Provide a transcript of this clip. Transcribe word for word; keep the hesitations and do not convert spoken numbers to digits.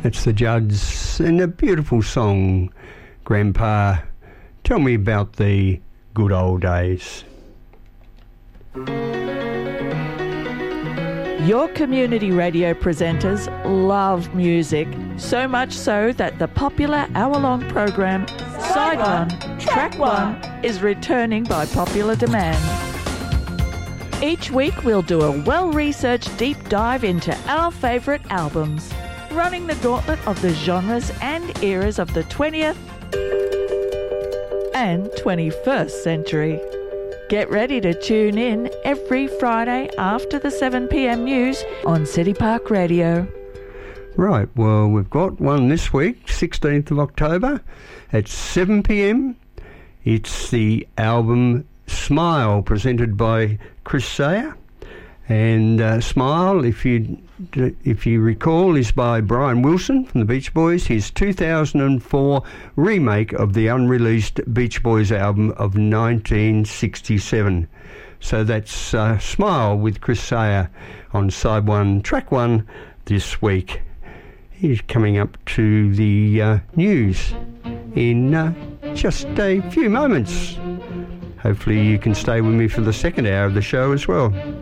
It's the Judds and a beautiful song, Grandpa, tell me about the good old days. Your community radio presenters love music, so much so that the popular hour-long program Side One, Track One is returning by popular demand. Each week we'll do a well-researched deep dive into our favourite albums, running the gauntlet of the genres and eras of the twentieth and twenty-first century. Get ready to tune in every Friday after the seven p.m. news on City Park Radio. Right, well, we've got one this week, sixteenth of October, at seven p.m. It's the album Smile, presented by Chris Sayer. And uh, Smile, if you if you recall, is by Brian Wilson from the Beach Boys, his two thousand four remake of the unreleased Beach Boys album of nineteen sixty-seven. So that's uh, Smile with Chris Sayer on Side One, Track One this week. He's coming up to the uh, news in uh, just a few moments. Hopefully you can stay with me for the second hour of the show as well.